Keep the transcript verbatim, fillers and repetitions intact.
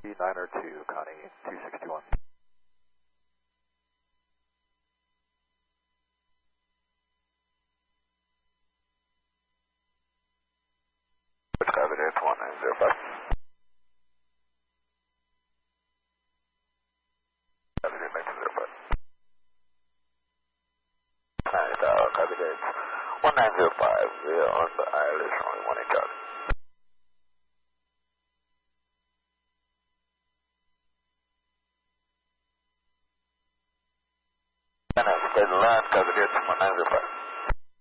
nine or two, Connie, two sixty-one. Which copy that's one nine zero five. Copy that nine zero five. Alright, uh, copy that one nine zero five. We're on the island, only one in Charlie. And I stay the line, copy that one nine zero five.